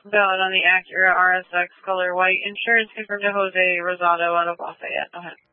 Valid on the Acura RSX color white. Insurance confirmed to Jose Rosado out of Lafayette. Go ahead.